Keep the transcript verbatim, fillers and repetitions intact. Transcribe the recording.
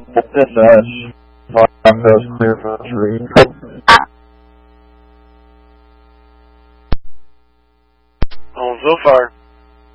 This uh, volume goes clear for three. Oh, so far.